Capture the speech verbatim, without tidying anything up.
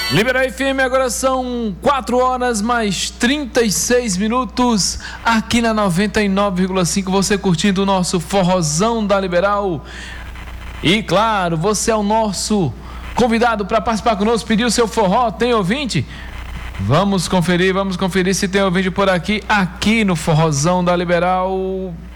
Liberal F M, agora são quatro horas mais trinta e seis minutos, aqui na noventa e nove vírgula cinco, você curtindo o nosso forrozão da Liberal. E claro, você é o nosso convidado para participar conosco, pedir o seu forró. Tem ouvinte? Vamos conferir, vamos conferir se tem ouvinte por aqui, aqui no forrozão da Liberal.